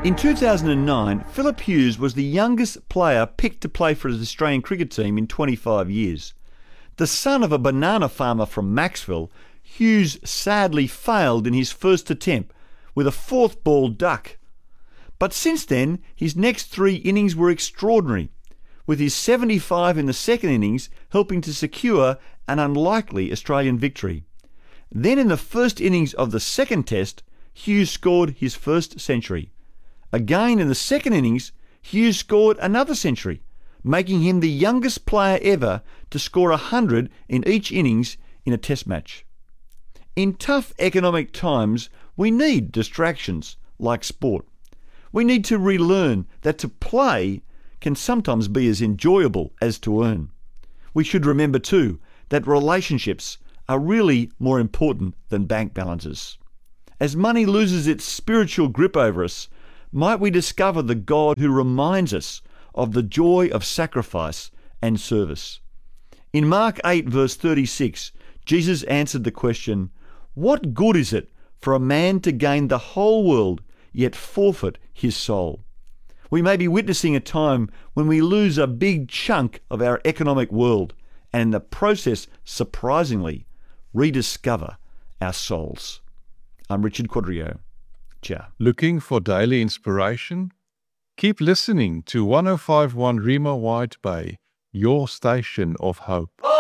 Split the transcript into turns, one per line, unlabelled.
In 2009, Philip Hughes was the youngest player picked to play for the Australian cricket team in 25 years. The son of a banana farmer from Maxwell, Hughes sadly failed in his first attempt with a fourth ball duck. But since then, his next 3 innings were extraordinary, with his 75 in the second innings helping to secure an unlikely Australian victory. Then in the first innings of the second test, Hughes scored his first century. Again in the second innings, Hughes scored another century, making him the youngest player ever to score 100 in each innings in a test match. In tough economic times, we need distractions like sport. We need to relearn that to play can sometimes be as enjoyable as to earn. We should remember too that relationships are really more important than bank balances. As money loses its spiritual grip over us, might we discover the God who reminds us of the joy of sacrifice and service. In Mark 8 verse 36, Jesus answered the question, "What good is it for a man to gain the whole world yet forfeit his soul?" We may be witnessing a time when we lose a big chunk of our economic world and in the process, surprisingly, rediscover our souls. I'm Richard Quadrio. Ciao.
Looking for daily inspiration? Keep listening to 105.1 Rima White Bay, your station of hope.